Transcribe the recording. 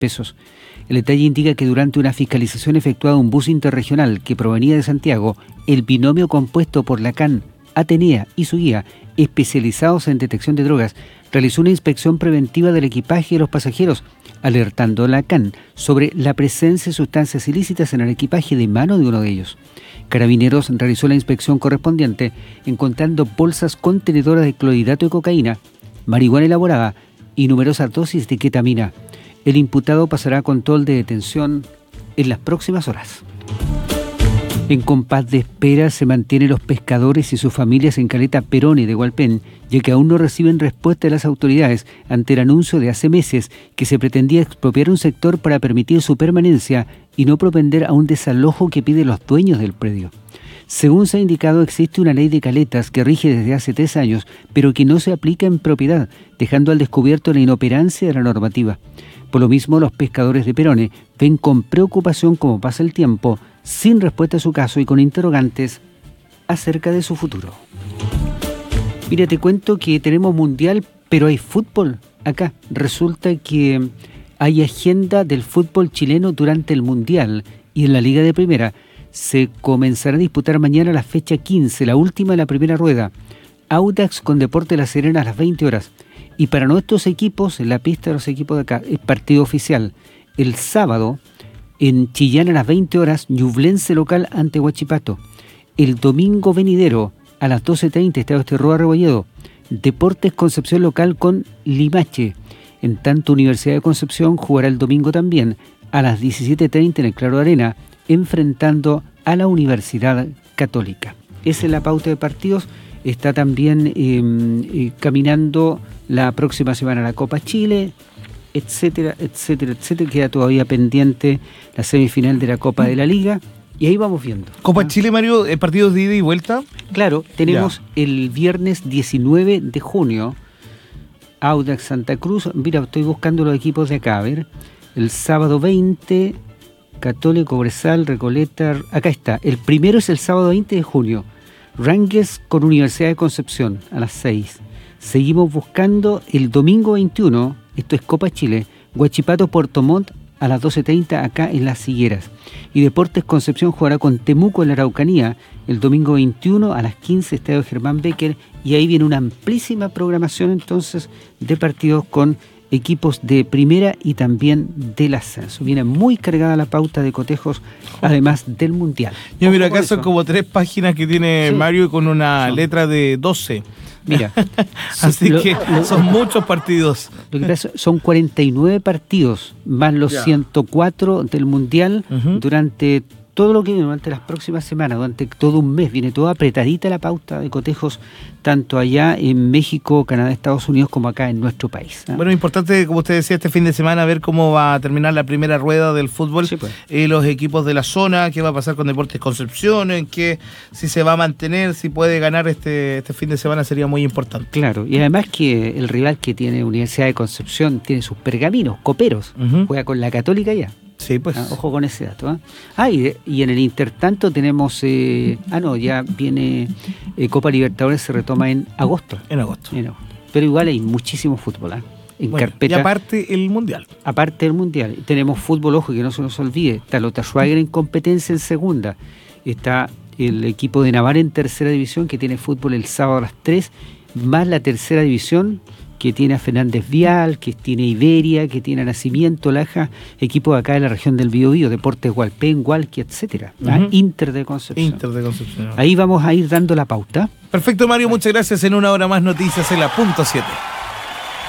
pesos. El detalle indica que durante una fiscalización efectuada en un bus interregional que provenía de Santiago, el binomio compuesto por la CAN, Atenea y su guía, especializados en detección de drogas, realizó una inspección preventiva del equipaje de los pasajeros, alertando a la CAN sobre la presencia de sustancias ilícitas en el equipaje de mano de uno de ellos. Carabineros realizó la inspección correspondiente, encontrando bolsas contenedoras de clorhidrato de cocaína, marihuana elaborada y numerosas dosis de ketamina. El imputado pasará a control de detención en las próximas horas. En compás de espera se mantienen los pescadores y sus familias en Caleta Perone de Hualpén, ya que aún no reciben respuesta de las autoridades ante el anuncio de hace meses que se pretendía expropiar un sector para permitir su permanencia y no propender a un desalojo que piden los dueños del predio. Según se ha indicado, existe una ley de caletas que rige desde hace 3 años, pero que no se aplica en propiedad, dejando al descubierto la inoperancia de la normativa. Por lo mismo, los pescadores de Perone ven con preocupación cómo pasa el tiempo, sin respuesta a su caso y con interrogantes acerca de su futuro. Mira, te cuento que tenemos mundial, pero hay fútbol acá. Resulta que hay agenda del fútbol chileno durante el mundial y en la Liga de Primera se comenzará a disputar mañana la fecha 15, la última de la primera rueda. Audax con Deportes La Serena a las 20 horas. Y para nuestros equipos, en la pista de los equipos de acá, es partido oficial. El sábado, en Chillán a las 20 horas, Ñublense local ante Huachipato. El domingo venidero, a las 12:30, Estadio Esterroa Rebolledo. Deportes Concepción local con Limache. En tanto, Universidad de Concepción jugará el domingo también, a las 17:30 en el Claro Arena, enfrentando a la Universidad Católica. Esa es la pauta de partidos. Está también caminando la próxima semana la Copa Chile, etcétera, etcétera, etcétera. Queda todavía pendiente la semifinal de la Copa de la Liga y ahí vamos viendo. Copa Chile, Mario, partidos de ida y vuelta. Claro, tenemos el viernes 19 de junio, Audax Santa Cruz. Mira, estoy buscando los equipos de acá, a ver. El sábado 20, Católico, Cobresal, Recoleta. Acá está. El primero es el sábado 20 de junio. Rangers con Universidad de Concepción a las 6. Seguimos buscando el domingo 21, esto es Copa Chile, Huachipato Puerto Montt a las 12:30 acá en Las Higueras. Y Deportes Concepción jugará con Temuco en la Araucanía el domingo 21 a las 15, Estadio Germán Becker. Y ahí viene una amplísima programación entonces de partidos con equipos de primera y también del ascenso. Viene muy cargada la pauta de cotejos, además del Mundial. Yo miro acá son como 3 páginas que tiene sí. Mario con una letra de 12. Mira, así que son muchos partidos. Lo que pasa son 49 partidos, más los 104 del Mundial durante todo lo que viene, durante las próximas semanas, durante todo un mes. Viene toda apretadita la pauta de cotejos, tanto allá en México, Canadá, Estados Unidos, como acá en nuestro país. Bueno, importante, como usted decía, este fin de semana, ver cómo va a terminar la primera rueda del fútbol. Sí, pues. Los equipos de la zona, qué va a pasar con Deportes Concepción, en qué, si se va a mantener, si puede ganar este fin de semana, sería muy importante. Claro, y además que el rival que tiene Universidad de Concepción tiene sus pergaminos, coperos, juega con la Católica ya. Sí, pues. Ojo con ese dato. Y en el intertanto tenemos... ya viene Copa Libertadores, se retoma en agosto. En agosto. Pero igual hay muchísimo fútbol en carpeta. Y aparte el Mundial. Aparte del Mundial. Tenemos fútbol, ojo, que no se nos olvide. Está Lota Schwager en competencia en segunda. Está el equipo de Navarra en tercera división, que tiene fútbol el sábado a las 3, más la tercera división, que tiene a Fernández Vial, que tiene Iberia, que tiene a Nacimiento, Laja, equipos acá de la región del Biobío, Deportes Hualpén, Hualqui, etcétera. Inter de Concepción. Ahí vamos a ir dando la pauta. Perfecto, Mario, muchas gracias. En una hora más noticias en la punto 7.